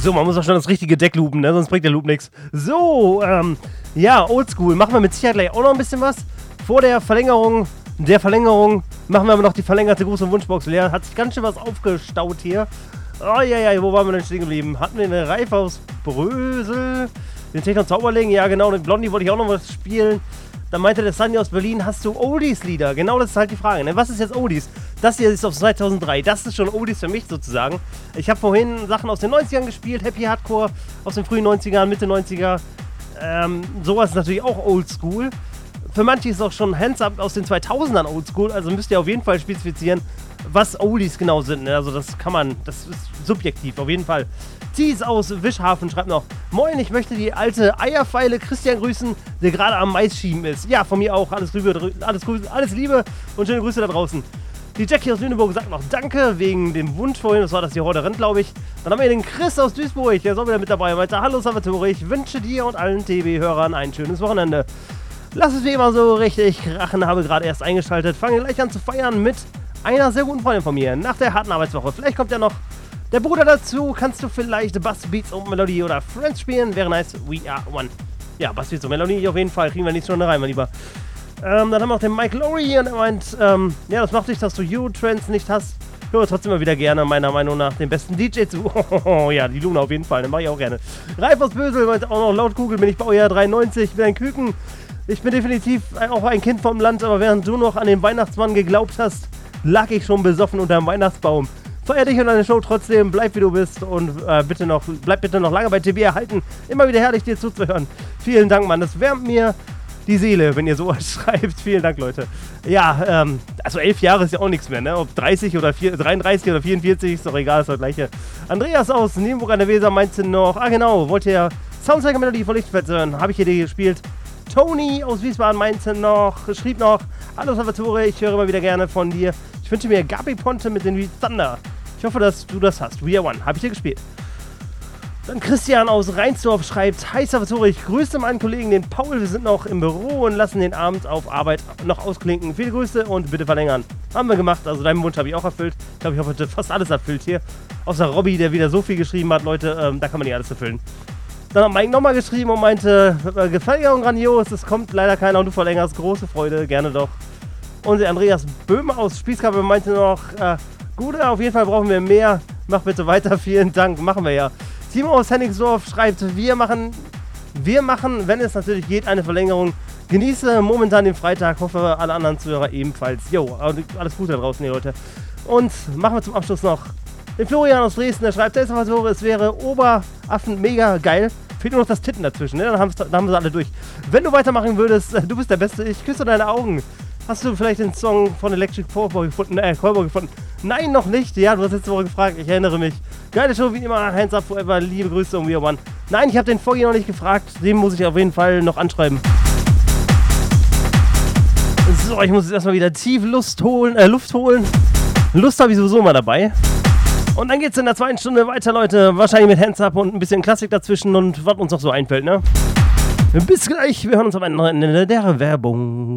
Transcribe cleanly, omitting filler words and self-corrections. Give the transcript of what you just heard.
So, man muss auch schon das richtige Deck loopen, ne? Sonst bringt der Loop nichts. So, ja, Oldschool. Machen wir mit Sicherheit gleich auch noch ein bisschen was. Vor der Verlängerung machen wir aber noch die verlängerte Gruß- und Wunschbox leer. Hat sich ganz schön was aufgestaut hier. Oh ja, wo waren wir denn stehen geblieben? Hatten wir eine Reife aus Brösel? Den Techno-Zauberling? Ja, genau. Den Blondie wollte ich auch noch was spielen. Dann meinte der Sunny aus Berlin, hast du Oldies-Lieder? Genau, das ist halt die Frage, ne? Was ist jetzt Oldies? Das hier ist auf 2003. Das ist schon Oldies für mich sozusagen. Ich habe vorhin Sachen aus den 90ern gespielt. Happy Hardcore aus den frühen 90ern, Mitte 90er. Sowas ist natürlich auch Oldschool. Für manche ist auch schon Hands Up aus den 2000ern Oldschool. Also müsst ihr auf jeden Fall spezifizieren, was Oldies genau sind. Ne? Also das ist subjektiv, auf jeden Fall. Thies aus Wischhafen schreibt noch: Moin, ich möchte die alte Eierpfeile Christian grüßen, der gerade am Mais schieben ist. Ja, von mir auch. Alles Liebe und schöne Grüße da draußen. Die Jackie aus Lüneburg sagt noch Danke wegen dem Wunsch vorhin. Das war das hier heute rennt, glaube ich. Dann haben wir den Chris aus Duisburg. Der ist auch wieder mit dabei. Meinte: Hallo Salvatore, ich wünsche dir und allen TB-Hörern ein schönes Wochenende. Lass es wie immer so richtig krachen. Habe gerade erst eingeschaltet. Fange gleich an zu feiern mit einer sehr guten Freundin von mir. Nach der harten Arbeitswoche. Vielleicht kommt ja noch der Bruder dazu. Kannst du vielleicht Bass, Beats und Melodie oder Friends spielen? Wäre nice. We are one. Ja, Bass, Beats und Melodie auf jeden Fall. Kriegen wir nicht schon rein, mein Lieber. Dann haben wir auch den Mike Lowry und er meint, ja, das macht nicht, dass du U-Trends nicht hast. Höre trotzdem immer wieder gerne, meiner Meinung nach, den besten DJ zu. Ja, die Luna auf jeden Fall, den mache ich auch gerne. Ralf aus Bösel meint auch noch, laut Google bin ich Baujahr 93, bin ein Küken. Ich bin definitiv auch ein Kind vom Land, aber während du noch an den Weihnachtsmann geglaubt hast, lag ich schon besoffen unterm Weihnachtsbaum. Feier dich und deine Show trotzdem, bleib wie du bist und bleib bitte noch lange bei TB erhalten. Immer wieder herrlich, dir zuzuhören. Vielen Dank, Mann, das wärmt mir die Seele, wenn ihr sowas schreibt. Vielen Dank, Leute. Ja, also 11 Jahre ist ja auch nichts mehr, ne? Ob 30 oder 33 oder 44, ist doch egal, ist das gleiche. Andreas aus Nienburg an der Weser meinte noch, genau, wollt ihr Soundtrack Melodie von Lichtfeld hören? Habe ich hier die gespielt. Tony aus Wiesbaden schrieb noch, hallo Salvatore, ich höre immer wieder gerne von dir. Ich wünsche mir Gabi Ponte mit den Reed Thunder. Ich hoffe, dass du das hast. We are one. Habe ich dir gespielt. Dann Christian aus Rheinsdorf schreibt: Hi Salvatore, ich grüße meinen Kollegen, den Paul. Wir sind noch im Büro und lassen den Abend auf Arbeit noch ausklinken. Viele Grüße und bitte verlängern. Haben wir gemacht, also deinen Wunsch habe ich auch erfüllt. Ich glaube, ich habe heute fast alles erfüllt hier. Außer Robby, der wieder so viel geschrieben hat, Leute, da kann man nicht alles erfüllen. Dann hat Mike nochmal geschrieben und meinte, Verlängerung grandios, es kommt leider keiner und du verlängerst, große Freude, gerne doch. Und der Andreas Böhme aus Spießkappe meinte noch, Gute, auf jeden Fall brauchen wir mehr. Mach bitte weiter, vielen Dank, machen wir ja. Timo aus Henningsdorf schreibt, wir machen, wenn es natürlich geht, eine Verlängerung. Genieße momentan den Freitag, hoffe alle anderen Zuhörer ebenfalls. Jo, alles Gute da draußen, die Leute. Und machen wir zum Abschluss noch den Florian aus Dresden, der schreibt, es wäre Oberaffen mega geil. Fehlt nur noch das Titten dazwischen, ne? Dann haben sie alle durch. Wenn du weitermachen würdest, du bist der Beste, ich küsse deine Augen. Hast du vielleicht den Song von Electric Callboy gefunden? Nein, noch nicht. Ja, du hast letzte Woche gefragt, ich erinnere mich. Geile Show, wie immer, Hands Up Forever, liebe Grüße und We Are One. Nein, ich habe den Foggy noch nicht gefragt, den muss ich auf jeden Fall noch anschreiben. So, ich muss jetzt erstmal wieder tief Luft holen. Lust habe ich sowieso mal dabei. Und dann geht's in der zweiten Stunde weiter, Leute. Wahrscheinlich mit Hands Up und ein bisschen Klassik dazwischen und was uns noch so einfällt, ne? Bis gleich, wir hören uns am Ende der Werbung.